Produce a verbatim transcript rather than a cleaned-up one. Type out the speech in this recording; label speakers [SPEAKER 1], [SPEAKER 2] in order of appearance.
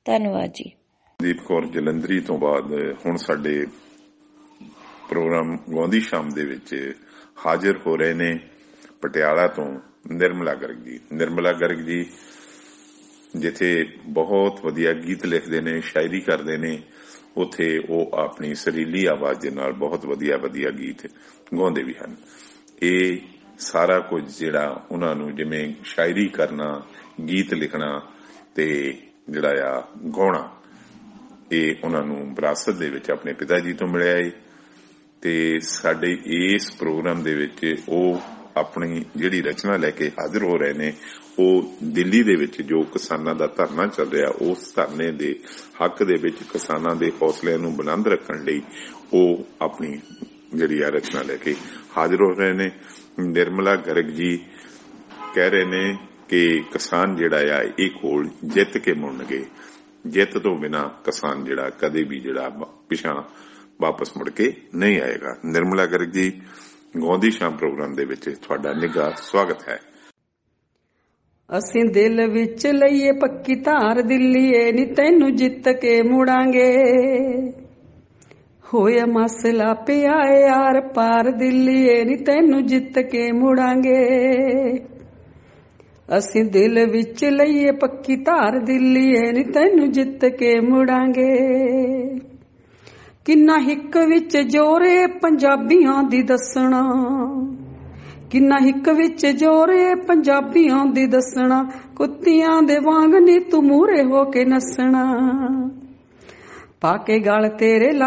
[SPEAKER 1] ਧੰਨਵਾਦ ਜੀ।
[SPEAKER 2] ਦੀਪ ਕੌਰ ਜਲੰਧਰੀ ਤੋਂ ਬਾਅਦ ਹੁਣ ਸਾਡੇ ਪ੍ਰੋਗਰਾਮ ਗਾਉਂਦੀ ਸ਼ਾਮ ਦੇ ਵਿੱਚ ਹਾਜ਼ਰ ਹੋ ਰਹੇ ਨੇ ਪਟਿਆਲਾ ਤੋਂ ਨਿਰਮਲਾ ਗਰਗ ਜੀ। ਨਿਰਮਲਾ ਗਰਗ ਜੀ ਜਿੱਥੇ ਬਹੁਤ ਵਧੀਆ ਗੀਤ ਲਿਖਦੇ ਨੇ, ਸ਼ਾਇਰੀ ਕਰਦੇ ਨੇ, ਉੱਥੇ ਉਹ ਆਪਣੀ ਸੁਰੀਲੀ ਆਵਾਜ਼ ਦੇ ਨਾਲ ਬਹੁਤ ਵਧੀਆ ਵਧੀਆ ਗੀਤ ਗਾਉਂਦੇ ਵੀ ਹਨ। ਇਹ ਸਾਰਾ ਕੁਝ ਜਿਹੜਾ ਉਹਨਾਂ ਨੂੰ ਜਿਵੇਂ ਸ਼ਾਇਰੀ ਕਰਨਾ, ਗੀਤ ਲਿਖਣਾ ਤੇ ਜਿਹੜਾ ਆ ਗਾਉਣਾ, ਇਹ ਉਹਨਾਂ ਨੂੰ ਵਿਰਾਸਤ ਦੇ ਵਿੱਚ ਆਪਣੇ ਪਿਤਾ ਜੀ ਤੋਂ ਮਿਲਿਆ ਏ। ਤੇ ਸਾਡੇ ਇਸ ਪ੍ਰੋਗਰਾਮ ਦੇ ਵਿੱਚ ਉਹ ਆਪਣੀ ਜਿਹੜੀ ਰਚਨਾ ਲੈ ਕੇ ਹਾਜ਼ਰ ਹੋ ਰਹੇ ਨੇ, ਉਹ ਦਿੱਲੀ ਦੇ ਵਿੱਚ ਜੋ ਕਿਸਾਨਾਂ ਦਾ ਧਰਨਾ ਚੱਲ ਰਿਹਾ, ਉਸ ਧਰਨੇ ਦੇ ਹੱਕ ਦੇ ਵਿੱਚ ਕਿਸਾਨਾਂ ਦੇ ਹੌਸਲਿਆਂ ਨੂੰ ਬੁਲੰਦ ਰੱਖਣ ਲਈ ਉਹ ਆਪਣੀ ਜਿਹੜੀ ਆ ਰਚਨਾ ਲੈ ਕੇ ਹਾਜ਼ਰ ਹੋ ਰਹੇ ਨੇ। ਨਿਰਮਲਾ ਗਰਗ ਜੀ ਕਹਿ ਰਹੇ ਨੇ ਕਿ ਕਿਸਾਨ ਜਿਹੜਾ ਆ ਇਹ ਕੋਲ ਜਿੱਤ ਕੇ ਮੁੜਨਗੇ, ਜਿੱਤ ਤੋਂ ਬਿਨਾਂ ਕਿਸਾਨ ਜਿਹੜਾ ਕਦੇ ਵੀ ਜਿਹੜਾ ਪਿਛਾਂ ਵਾਪਸ ਮੁੜ ਕੇ ਨਹੀਂ ਆਏਗਾ। ਨਿਰਮਲਾ ਗਰਗ ਜੀ, ਗਾਉਂਦੀ ਸ਼ਾਮ ਪ੍ਰੋਗਰਾਮ ਦੇ ਵਿੱਚ ਤੁਹਾਡਾ ਨਿੱਘਾ ਸਵਾਗਤ ਹੈ।
[SPEAKER 3] ਅਸੀਂ ਦਿਲ ਵਿੱਚ ਲਈਏ ਪੱਕੀ ਧਾਰ, ਦਿੱਲੀਏ ਨੀ ਤੈਨੂੰ ਜਿੱਤ ਕੇ ਮੁੜਾਂਗੇ। ਹੋਇਆ ਮਸਲਾ ਪਿਆ ਯਾਰ ਪਾਰ, ਦਿੱਲੀਏ ਨੀ ਤੈਨੂੰ ਜਿੱਤ ਕੇ ਮੁੜਾਂਗੇ। ਅਸੀਂ ਦਿਲ ਵਿੱਚ ਲਈਏ ਪੱਕੀ ਧਾਰ, ਦਿੱਲੀਏ ਨੀ ਤੈਨੂੰ ਜਿੱਤ ਕੇ ਮੁੜਾਂਗੇ। ਕਿੰਨਾ ਹਿੱਕ ਵਿੱਚ ਜੋਰੇ ਪੰਜਾਬੀਆਂ ਦੀ ਦੱਸਣਾ, ਕਿੰਨਾ ਹਿੱਕ ਵਿੱਚ ਜੋਰੇ ਪੰਜਾਬੀਆਂ ਦੀ ਦੱਸਣਾ। ਕੁੱਤਿਆਂ ਦੇ ਵਾਂਗ ਨੀ ਤੂੰ ਮੂਹਰੇ ਹੋ ਕੇ ਨੱਸਣਾ, ਪਾ ਕੇ ਗਲ ਤੇਰੇ